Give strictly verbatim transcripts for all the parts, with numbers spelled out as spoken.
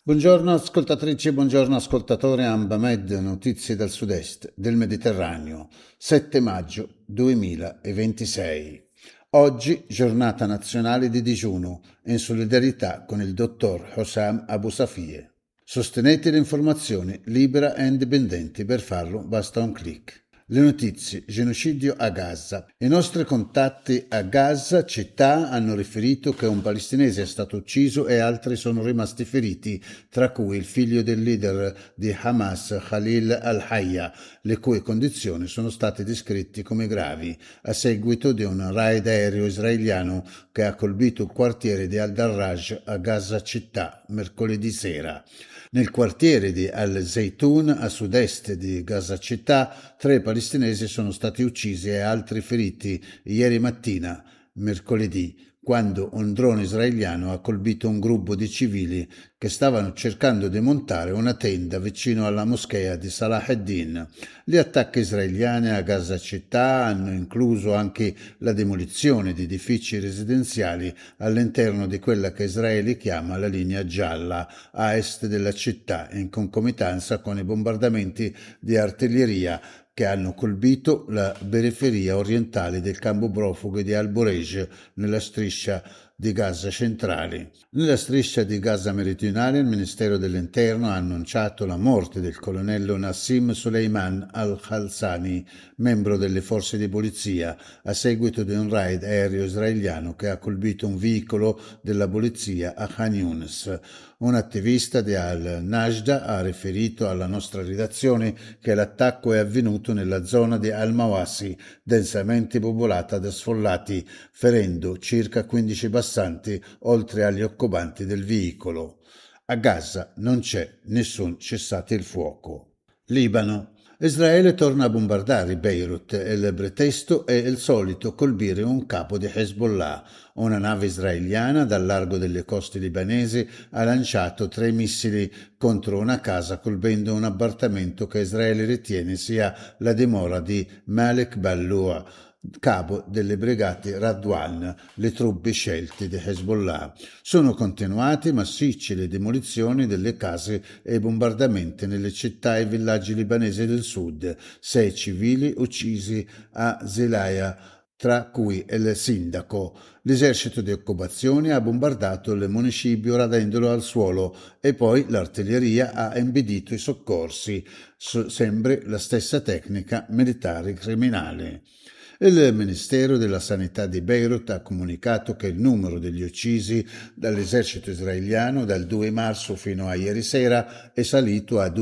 Buongiorno ascoltatrici, buongiorno ascoltatori. Ambamed, notizie dal sud-est del Mediterraneo, sette maggio duemilaventisei. Oggi giornata nazionale di digiuno in solidarietà con il dottor Hossam Abu Safie. Sostenete le informazioni libera e indipendenti, per farlo basta un clic. Le notizie: genocidio a Gaza. I nostri contatti a Gaza città hanno riferito che un palestinese è stato ucciso e altri sono rimasti feriti, tra cui il figlio del leader di Hamas, Khalil al-Hayya, le cui condizioni sono state descritte come gravi a seguito di un raid aereo israeliano che ha colpito il quartiere di Al-Darraj a Gaza città mercoledì sera. Nel quartiere di Al-Zaytun, a sud-est di Gaza città, tre palestinesi sono stati uccisi e altri feriti ieri mattina, mercoledì, quando un drone israeliano ha colpito un gruppo di civili che stavano cercando di montare una tenda vicino alla moschea di Salah ad-Din. Gli attacchi israeliani a Gaza città hanno incluso anche la demolizione di edifici residenziali all'interno di quella che Israele chiama la linea gialla, a est della città, in concomitanza con i bombardamenti di artiglieria che hanno colpito la periferia orientale del campo profughi di Al-Bureij nella striscia di Gaza centrale. Nella striscia di Gaza meridionale il Ministero dell'Interno ha annunciato la morte del colonnello Nassim Suleiman al-Khalsani, membro delle forze di polizia, a seguito di un raid aereo israeliano che ha colpito un veicolo della polizia a Khan Younis. Un attivista di Al-Najda ha riferito alla nostra redazione che l'attacco è avvenuto nella zona di Al-Mawasi, densamente popolata da sfollati, ferendo circa quindici passanti, oltre agli occupanti del veicolo. A Gaza non c'è nessun cessate il fuoco. Libano. Israele torna a bombardare Beirut e il pretesto è il solito: colpire un capo di Hezbollah. Una nave israeliana dal largo delle coste libanesi ha lanciato tre missili contro una casa, colpendo un appartamento che Israele ritiene sia la dimora di Malek Balloua, capo delle brigate Radwan, le truppe scelte di Hezbollah. Sono continuate massicce le demolizioni delle case e i bombardamenti nelle città e villaggi libanesi del sud. Sei civili uccisi a Zelaya, tra cui il sindaco. L'esercito di occupazione ha bombardato il municipio radendolo al suolo e poi l'artiglieria ha impedito i soccorsi. Sempre la stessa tecnica militare criminale. Il Ministero della Sanità di Beirut ha comunicato che il numero degli uccisi dall'esercito israeliano dal due marzo fino a ieri sera è salito a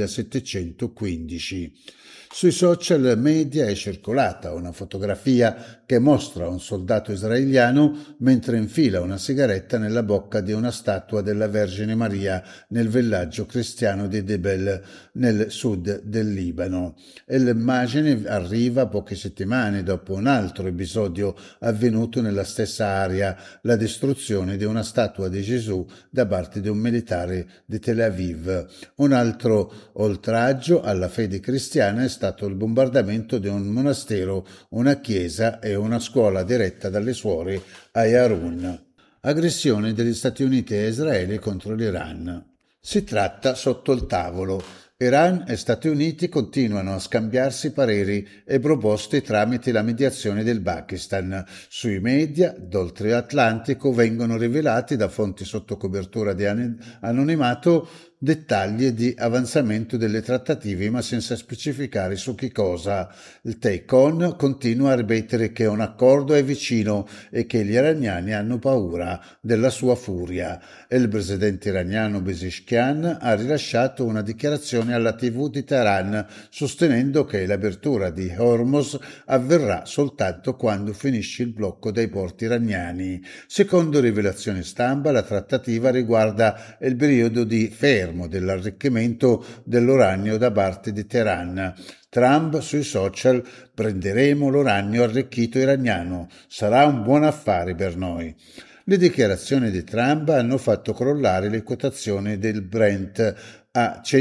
duemilasettecentoquindici. Sui social media è circolata una fotografia che mostra un soldato israeliano mentre infila una sigaretta nella bocca di una statua della Vergine Maria nel villaggio cristiano di Debel, nel sud del Libano. E l'immagine arriva poche settimane dopo un altro episodio avvenuto nella stessa area, la distruzione di una statua di Gesù da parte di un militare di Tel Aviv. Un altro oltraggio alla fede cristiana è stato il bombardamento di un monastero, una chiesa e una scuola diretta dalle suore a Yarun. Aggressione degli Stati Uniti e Israele contro l'Iran. Si tratta sotto il tavolo. Iran e Stati Uniti continuano a scambiarsi pareri e proposte tramite la mediazione del Pakistan. Sui media d'oltre Atlantico vengono rivelati da fonti sotto copertura di anonimato dettagli di avanzamento delle trattative, ma senza specificare su che cosa. Il Teheran continua a ripetere che un accordo è vicino e che gli iraniani hanno paura della sua furia. Il presidente iraniano Pezeshkian ha rilasciato una dichiarazione alla tivù di Teheran sostenendo che l'apertura di Hormuz avverrà soltanto quando finisce il blocco dei porti iraniani. Secondo rivelazioni stampa, la trattativa riguarda il periodo di fermo dell'arricchimento dell'uranio da parte di Teheran. Trump sui social: prenderemo l'uranio arricchito iraniano, sarà un buon affare per noi. Le dichiarazioni di Trump hanno fatto crollare le quotazioni del Brent a